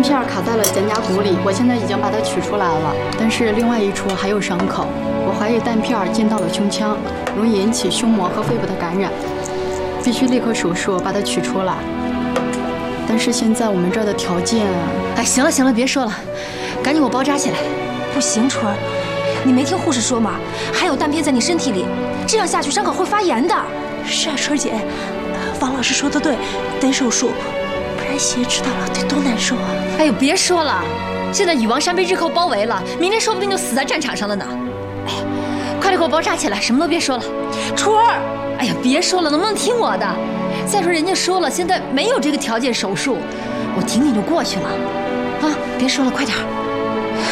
片卡在了肩胛骨里，我现在已经把它取出来了，但是另外一处还有伤口，我怀疑弹片进到了胸腔，容易引起胸膜和肺部的感染，必须立刻手术把它取出来。但是现在我们这儿的条件…… 哎，行了行了，别说了，赶紧给我包扎起来。 不行，春儿，你没听护士说吗？还有弹片在你身体里，这样下去伤口会发炎的。 是啊，春儿姐，王老师说的对，得手术，不然爷知道了得多难受啊！ 哎呦，别说了，现在禹王山被日寇包围了，明天说不定就死在战场上了呢。哎呀，快点给我包扎起来，什么都别说了。 春儿， 哎呀，别说了，能不能听我的？再说人家说了，现在没有这个条件手术，我挺挺就过去了。啊，别说了，快点。